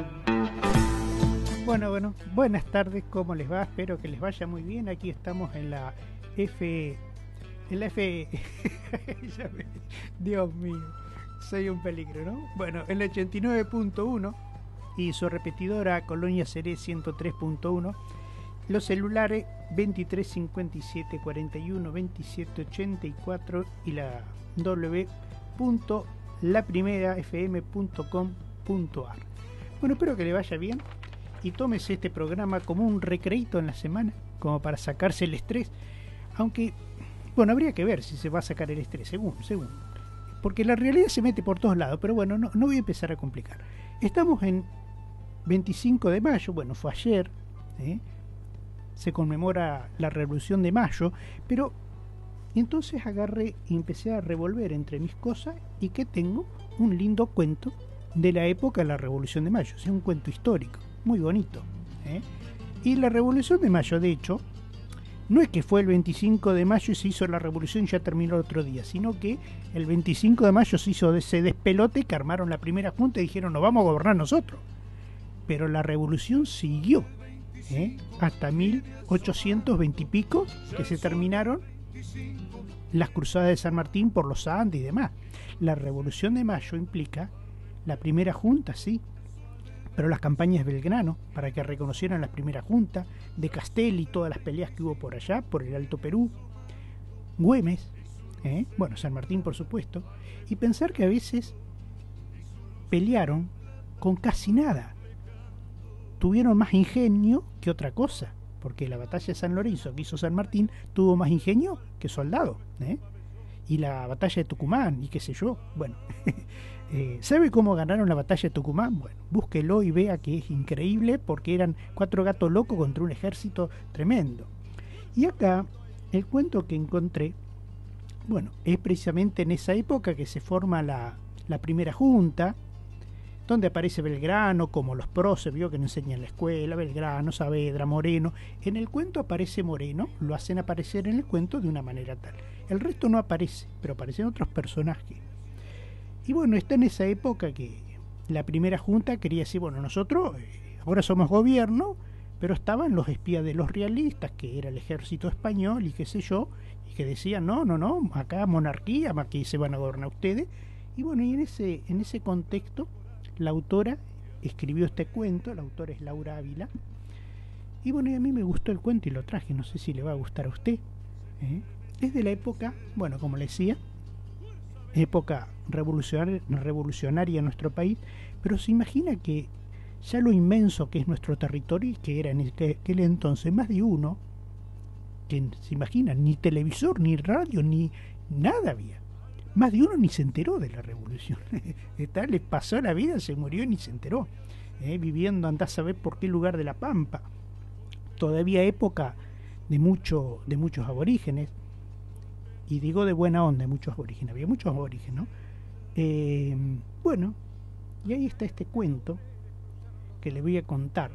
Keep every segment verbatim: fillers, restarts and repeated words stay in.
Bueno, bueno, buenas tardes, ¿cómo les va? Espero que les vaya muy bien. Aquí estamos en la F... En la F... Ya me- Dios mío, soy un peligro, ¿no? Bueno, en la ochenta y nueve punto uno y su repetidora Colonia Seré ciento tres punto uno. Los celulares veintitrés cincuenta y siete cuarenta y uno veintisiete ochenta y cuatro y la w punto la primera f m punto com punto a r. Bueno, espero que le vaya bien y tómese este programa como un recreito en la semana, como para sacarse el estrés, aunque, bueno, habría que ver si se va a sacar el estrés, según, según, porque la realidad se mete por todos lados, pero bueno, no, no voy a empezar a complicar. Estamos en veinticinco de mayo, bueno, fue ayer, ¿eh? Se conmemora la Revolución de Mayo, pero entonces agarré y empecé a revolver entre mis cosas y que tengo un lindo cuento de la época de la Revolución de Mayo, o sea, un cuento histórico, muy bonito, ¿eh? Y la Revolución de Mayo, de hecho, no es que fue el veinticinco de mayo y se hizo la revolución y ya terminó el otro día, sino que el veinticinco de mayo se hizo ese despelote que armaron la primera junta y dijeron, nos vamos a gobernar nosotros. Pero la revolución siguió, ¿eh? Hasta mil ochocientos veinte y pico, que se terminaron las cruzadas de San Martín por los Andes y demás. La Revolución de Mayo implica la primera junta, sí, pero las campañas de Belgrano, para que reconocieran la primera junta, de Castelli, todas las peleas que hubo por allá, por el Alto Perú, Güemes, ¿eh? Bueno, San Martín por supuesto, y pensar que a veces pelearon con casi nada, tuvieron más ingenio que otra cosa, porque la batalla de San Lorenzo que hizo San Martín tuvo más ingenio que soldado, ¿eh? Y la batalla de Tucumán, y qué sé yo, bueno, eh, ¿sabe cómo ganaron la batalla de Tucumán? Bueno, búsquelo y vea que es increíble, porque eran cuatro gatos locos contra un ejército tremendo. Y acá, el cuento que encontré, bueno, es precisamente en esa época que se forma la, la primera junta, donde aparece Belgrano, como los próceres, vio que nos enseñan en la escuela, Belgrano, Saavedra, Moreno. En el cuento aparece Moreno, lo hacen aparecer en el cuento de una manera tal. El resto no aparece, pero aparecen otros personajes. Y bueno, está en esa época que la primera junta quería decir, bueno, nosotros eh, ahora somos gobierno, pero estaban los espías de los realistas, que era el ejército español y qué sé yo, y que decían, no, no, no, acá monarquía, aquí se van a gobernar ustedes. Y bueno, y en ese, en ese contexto, la autora escribió este cuento, la autora es Laura Ávila, y bueno, y a mí me gustó el cuento y lo traje, no sé si le va a gustar a usted, ¿eh? Es de la época, bueno, como le decía, época revolucionaria, revolucionaria en nuestro país, pero se imagina que ya lo inmenso que es nuestro territorio, y que era en aquel entonces más de uno, que se imagina, ni televisor, ni radio, ni nada había. Más de uno ni se enteró de la revolución. Está, le pasó la vida, se murió y ni se enteró. ¿Eh? Viviendo, andás a saber por qué lugar de la Pampa. Todavía época de, mucho, de muchos aborígenes. Y digo de buena onda, muchos aborígenes. Había muchos aborígenes, ¿no? Eh, bueno, y ahí está este cuento que le voy a contar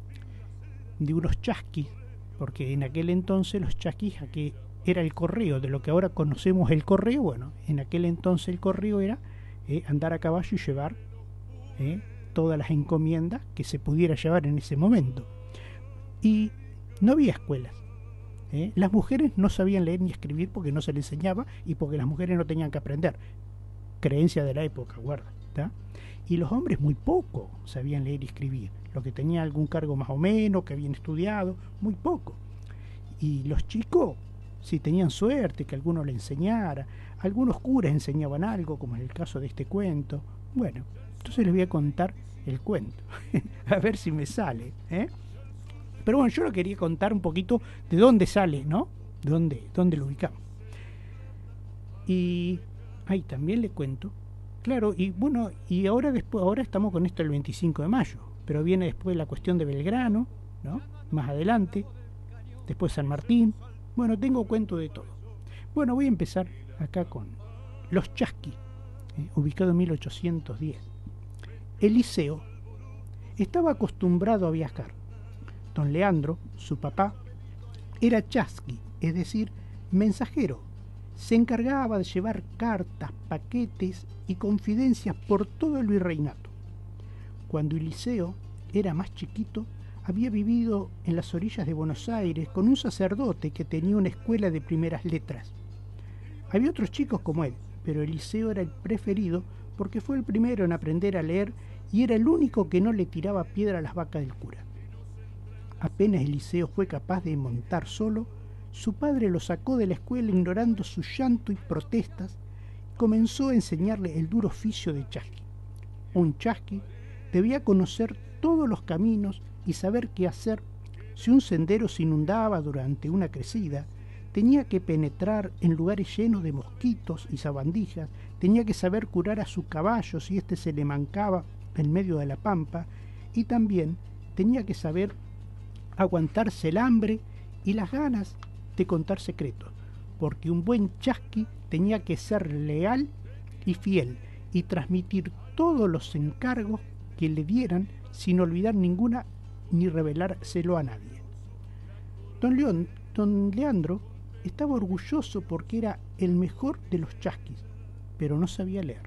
de unos chasquis, porque en aquel entonces los chasquis, aquí era el correo, de lo que ahora conocemos el correo. Bueno, en aquel entonces el correo era eh, andar a caballo y llevar eh, todas las encomiendas que se pudiera llevar en ese momento. Y no había escuelas. Eh. Las mujeres no sabían leer ni escribir porque no se les enseñaba y porque las mujeres no tenían que aprender. Creencia de la época, guarda, ¿tá? Y los hombres muy poco sabían leer y escribir. Los que tenían algún cargo más o menos, que habían estudiado, muy poco. Y los chicos, si tenían suerte, que alguno le enseñara, algunos curas enseñaban algo, como en el caso de este cuento. Bueno, entonces les voy a contar el cuento, a ver si me sale, ¿eh? Pero bueno, yo lo quería contar un poquito de dónde sale, ¿no? De dónde, dónde lo ubicamos. Y ahí también le cuento, claro, y bueno, y ahora después, ahora estamos con esto el veinticinco de mayo, pero viene después la cuestión de Belgrano, ¿no? Más adelante, después San Martín. Bueno, tengo cuento de todo. Bueno, voy a empezar acá con los chasquis, eh, ubicado en mil ochocientos diez. Eliseo estaba acostumbrado a viajar. Don Leandro, su papá, era chasqui, es decir, mensajero. Se encargaba de llevar cartas, paquetes y confidencias por todo el virreinato. Cuando Eliseo era más chiquito, había vivido en las orillas de Buenos Aires con un sacerdote que tenía una escuela de primeras letras. Había otros chicos como él, pero Eliseo era el preferido porque fue el primero en aprender a leer y era el único que no le tiraba piedra a las vacas del cura. Apenas Eliseo fue capaz de montar solo, su padre lo sacó de la escuela ignorando su llanto y protestas y comenzó a enseñarle el duro oficio de chasqui. Un chasqui debía conocer todos los caminos y saber qué hacer si un sendero se inundaba durante una crecida. Tenía que penetrar en lugares llenos de mosquitos y sabandijas, tenía que saber curar a su caballo si éste se le mancaba en medio de la pampa, y también tenía que saber aguantarse el hambre y las ganas de contar secretos, porque un buen chasqui tenía que ser leal y fiel y transmitir todos los encargos que le dieran sin olvidar ninguna ni revelárselo a nadie. Don, León, don Leandro estaba orgulloso porque era el mejor de los chasquis, pero no sabía leer.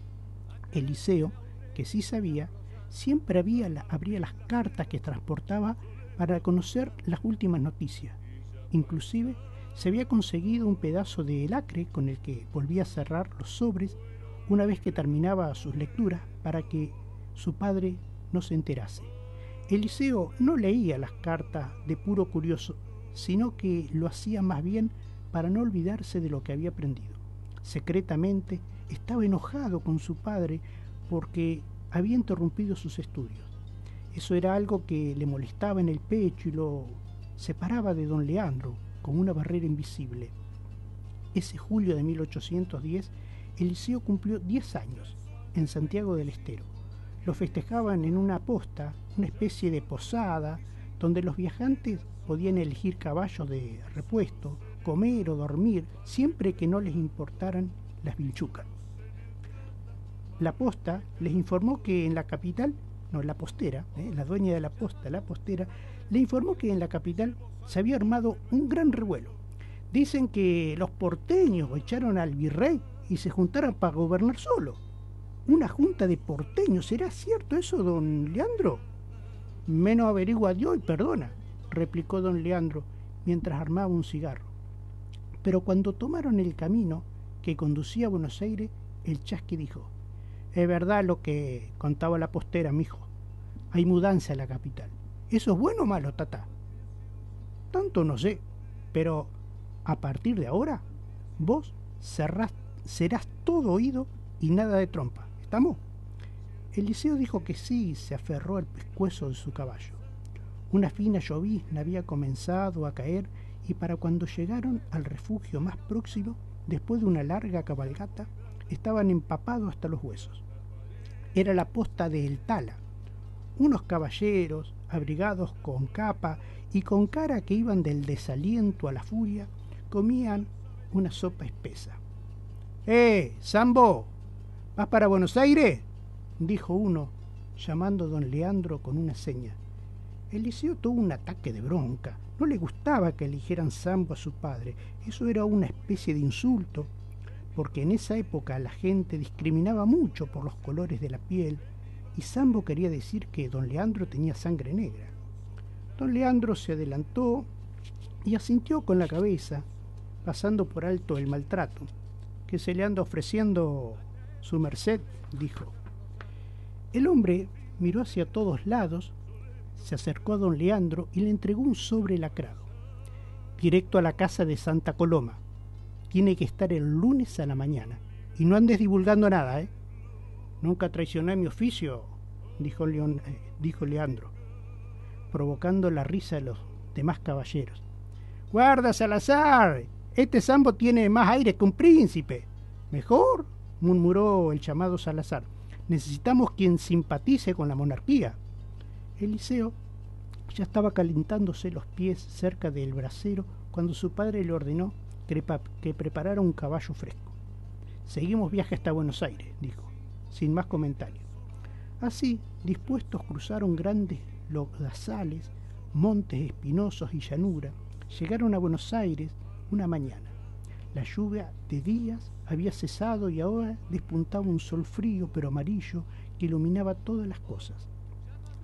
Eliseo, que sí sabía, siempre había la, abría las cartas que transportaba para conocer las últimas noticias. Inclusive se había conseguido un pedazo de lacre con el que volvía a cerrar los sobres una vez que terminaba sus lecturas para que su padre no se enterase. Eliseo no leía las cartas de puro curioso, sino que lo hacía más bien para no olvidarse de lo que había aprendido. Secretamente estaba enojado con su padre porque había interrumpido sus estudios. Eso era algo que le molestaba en el pecho y lo separaba de don Leandro como una barrera invisible. Ese julio de mil ochocientos diez, Eliseo cumplió diez años en Santiago del Estero. Lo festejaban en una posta, una especie de posada, donde los viajantes podían elegir caballos de repuesto, comer o dormir, siempre que no les importaran las vinchucas. La posta les informó que en la capital, no, la postera, eh, la dueña de la posta, la postera, le informó que en la capital se había armado un gran revuelo. Dicen que los porteños echaron al virrey y se juntaron para gobernar solo. Una junta de porteños, ¿será cierto eso, don Leandro? Menos averigua Dios y perdona, replicó don Leandro mientras armaba un cigarro. Pero cuando tomaron el camino que conducía a Buenos Aires, el chasqui dijo: es verdad lo que contaba la postera, mijo. Hay mudanza en la capital. ¿Eso es bueno o malo, tatá? Tanto no sé, pero a partir de ahora vos serás, serás todo oído y nada de trompa. ¿Estamos? Eliseo dijo que sí y se aferró al pescuezo de su caballo. Una fina llovizna había comenzado a caer y para cuando llegaron al refugio más próximo, después de una larga cabalgata, estaban empapados hasta los huesos. Era la posta de El Tala. Unos caballeros, abrigados con capa y con cara que iban del desaliento a la furia, comían una sopa espesa. ¡Eh, Sambo! ¿Vas para Buenos Aires?, dijo uno, llamando a don Leandro con una seña. Eliseo tuvo un ataque de bronca. No le gustaba que eligieran Sambo a su padre. Eso era una especie de insulto, porque en esa época la gente discriminaba mucho por los colores de la piel, y Sambo quería decir que don Leandro tenía sangre negra. Don Leandro se adelantó y asintió con la cabeza, pasando por alto el maltrato. Que se le anda ofreciendo su merced, dijo. El hombre miró hacia todos lados, se acercó a don Leandro y le entregó un sobre lacrado. Directo a la casa de Santa Coloma. Tiene que estar el lunes a la mañana. Y no andes divulgando nada, ¿eh? Nunca traicioné mi oficio, dijo, León, eh, dijo Leandro, provocando la risa de los demás caballeros. ¡Guarda, Salazar! Este Sambo tiene más aire que un príncipe. ¿Mejor?, murmuró el llamado Salazar. Necesitamos quien simpatice con la monarquía. Eliseo ya estaba calentándose los pies cerca del brasero cuando su padre le ordenó que, que preparara un caballo fresco. Seguimos viaje hasta Buenos Aires, dijo, sin más comentarios. Así, dispuestos, cruzaron grandes lodazales, montes espinosos y llanura. Llegaron a Buenos Aires una mañana. La lluvia de días había cesado y ahora despuntaba un sol frío pero amarillo que iluminaba todas las cosas.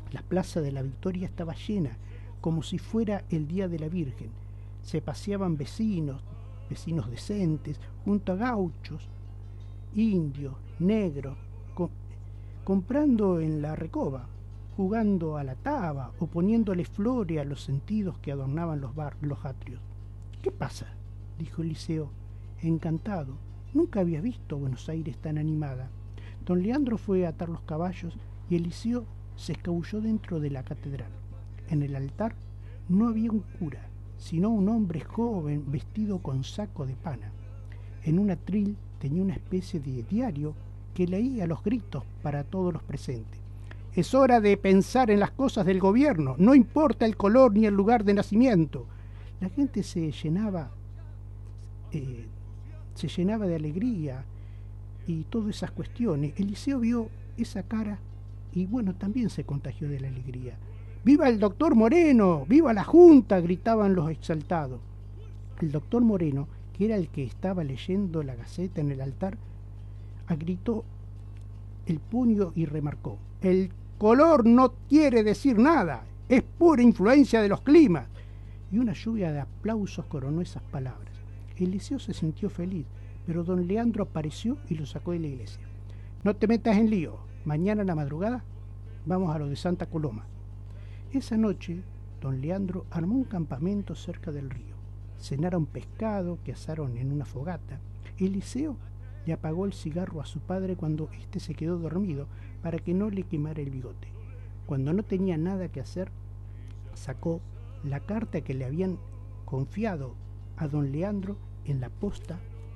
La plaza de la Victoria estaba llena, como si fuera el día de la Virgen. Se paseaban vecinos, vecinos decentes, junto a gauchos, indios, negros, co- comprando en la recoba, jugando a la taba o poniéndole flores a los sentidos que adornaban los, bar, los atrios. ¿Qué pasa?, dijo Eliseo, encantado. Nunca había visto Buenos Aires tan animada. Don Leandro fue a atar los caballos y Eliseo se escabulló dentro de la catedral. En el altar no había un cura, sino un hombre joven vestido con saco de pana. En un atril tenía una especie de diario que leía a los gritos para todos los presentes. Es hora de pensar en las cosas del gobierno, no importa el color ni el lugar de nacimiento. La gente se llenaba, eh, se llenaba de alegría y todas esas cuestiones. Eliseo vio esa cara y bueno, también se contagió de la alegría. ¡Viva el doctor Moreno! ¡Viva la Junta!, gritaban los exaltados. El doctor Moreno, que era el que estaba leyendo la Gaceta en el altar, agritó el puño y remarcó: el color no quiere decir nada, es pura influencia de los climas. Y una lluvia de aplausos coronó esas palabras. Eliseo se sintió feliz, pero don Leandro apareció y lo sacó de la iglesia. No te metas en lío, mañana a la madrugada vamos a lo de Santa Coloma. Esa noche don Leandro armó un campamento cerca del río. Cenaron pescado que asaron en una fogata. Eliseo le apagó el cigarro a su padre cuando éste se quedó dormido para que no le quemara el bigote. Cuando no tenía nada que hacer, sacó la carta que le habían confiado a don Leandro en la posta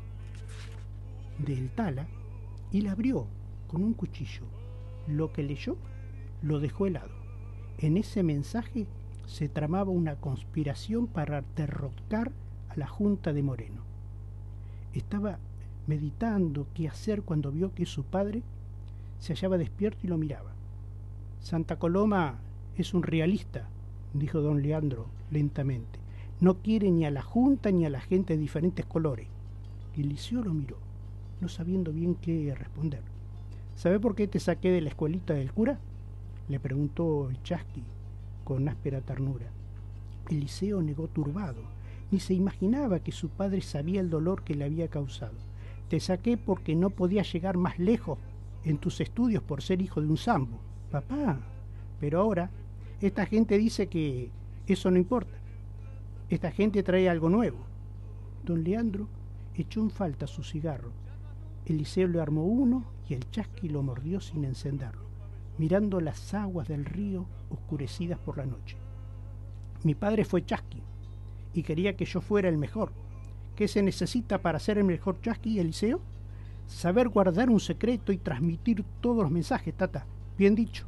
del Tala y la abrió con un cuchillo. Lo que leyó lo dejó helado. En ese mensaje se tramaba una conspiración para derrocar a la Junta de Moreno. Estaba meditando qué hacer cuando vio que su padre se hallaba despierto y lo miraba. Santa Coloma es un realista, dijo don Leandro lentamente. No quiere ni a la Junta ni a la gente de diferentes colores. Y Eliseo lo miró, no sabiendo bien qué responder. ¿Sabe por qué te saqué de la escuelita del cura?, le preguntó el Chasqui con áspera ternura. Eliseo negó turbado. Ni se imaginaba que su padre sabía el dolor que le había causado. Te saqué porque no podías llegar más lejos en tus estudios por ser hijo de un sambo. Papá, pero ahora esta gente dice que eso no importa. Esta gente trae algo nuevo. Don Leandro echó en falta su cigarro. Eliseo le armó uno y el Chasqui lo mordió sin encenderlo, mirando las aguas del río oscurecidas por la noche. Mi padre fue Chasqui y quería que yo fuera el mejor. ¿Qué se necesita para ser el mejor Chasqui, Eliseo? Saber guardar un secreto y transmitir todos los mensajes, tata. Bien dicho.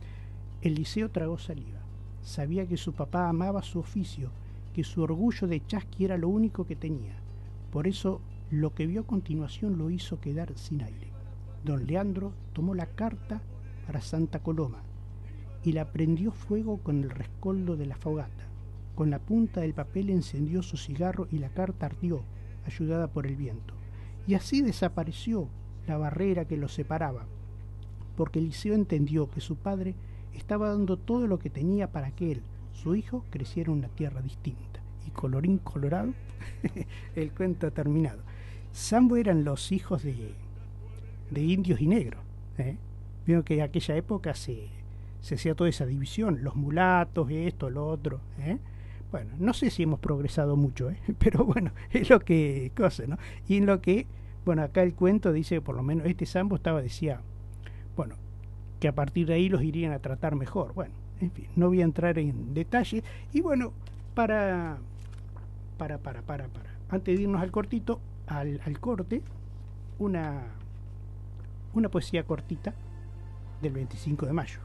Eliseo tragó saliva. Sabía que su papá amaba su oficio, que su orgullo de Chasqui era lo único que tenía. Por eso lo que vio a continuación lo hizo quedar sin aire. Don Leandro tomó la carta para Santa Coloma y la prendió fuego con el rescoldo de la fogata. Con la punta del papel encendió su cigarro y la carta ardió, ayudada por el viento. Y así desapareció la barrera que los separaba, porque Eliseo entendió que su padre estaba dando todo lo que tenía para que él, su hijo, creciera en una tierra distinta. Y colorín colorado, el cuento ha terminado. Sambo eran los hijos de, de indios y negros. ¿eh? Veo que en aquella época se, se hacía toda esa división, los mulatos, esto, lo otro. ¿eh? Bueno, no sé si hemos progresado mucho, ¿eh? pero bueno, es lo que cosa, ¿no? Y en lo que, bueno, acá el cuento dice que por lo menos este Sambo estaba, decía, bueno, que a partir de ahí los irían a tratar mejor. Bueno, en fin, no voy a entrar en detalle. Y bueno, para, para, para, para, para, antes de irnos al cortito, al, al corte, una, una poesía cortita del veinticinco de mayo.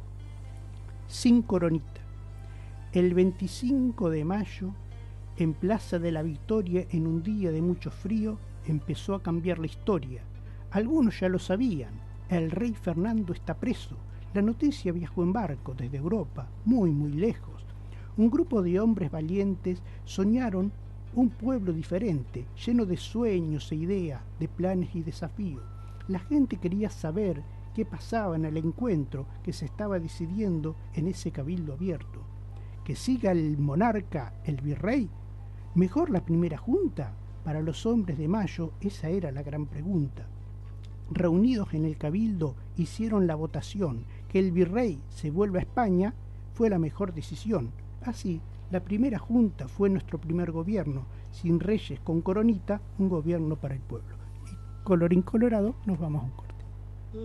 Sin coronita. El veinticinco de mayo, en Plaza de la Victoria, en un día de mucho frío, empezó a cambiar la historia. Algunos ya lo sabían. El rey Fernando está preso. La noticia viajó en barco desde Europa, muy, muy lejos. Un grupo de hombres valientes soñaron un pueblo diferente, lleno de sueños e ideas, de planes y desafíos. La gente quería saber qué pasaba en el encuentro que se estaba decidiendo en ese cabildo abierto. ¿Que siga el monarca, el virrey? ¿Mejor la primera junta? Para los hombres de Mayo esa era la gran pregunta. Reunidos en el cabildo hicieron la votación. Que el virrey se vuelva a España fue la mejor decisión. Así, la primera junta fue nuestro primer gobierno, sin reyes con coronita, un gobierno para el pueblo. Y colorín colorado, nos vamos a un corte.